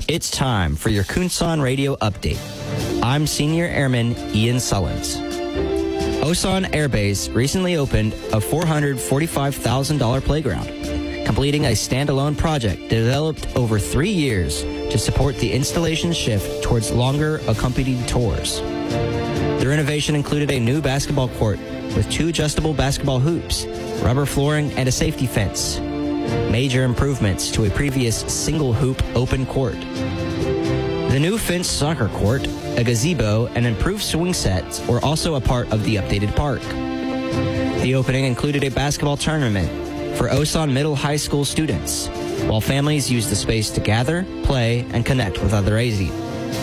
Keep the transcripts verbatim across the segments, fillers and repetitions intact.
It's time for your Kunsan Radio Update. I'm Senior Airman Ian Sullins. Osan Air Base recently opened a four hundred forty-five thousand dollars playground, completing a standalone project developed over three years to support the installation's shift towards longer accompanied tours. The renovation included a new basketball court with two adjustable basketball hoops, rubber flooring, and a safety fence. Major improvements to a previous single-hoop open court. The new fenced soccer court, a gazebo, and improved swing sets were also a part of the updated park. The opening included a basketball tournament for Osan Middle High School students, while families used the space to gather, play, and connect with other A Z.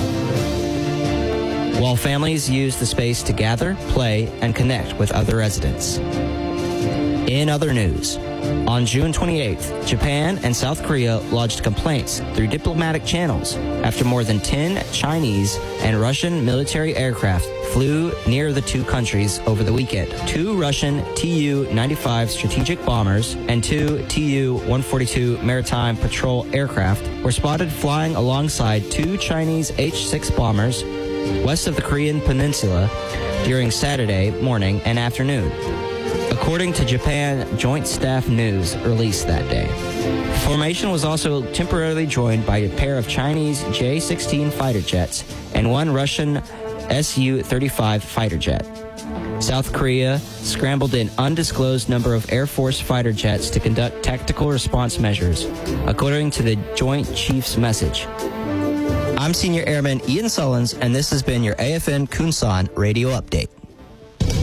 While families used the space to gather, play, and connect with other residents. In other news, on June twenty-eighth, Japan and South Korea lodged complaints through diplomatic channels after more than ten Chinese and Russian military aircraft flew near the two countries over the weekend. Two Russian T U ninety-five strategic bombers and two T U one forty-two maritime patrol aircraft were spotted flying alongside two Chinese H six bombers west of the Korean peninsula during Saturday morning and afternoon, according to Japan Joint Staff News released that day. The formation was also temporarily joined by a pair of Chinese J sixteen fighter jets and one Russian S U thirty-five fighter jet. South Korea scrambled an undisclosed number of Air Force fighter jets to conduct tactical response measures, according to the Joint Chiefs message. I'm Senior Airman Ian Sullins, and this has been your A F N Kunsan Radio Update.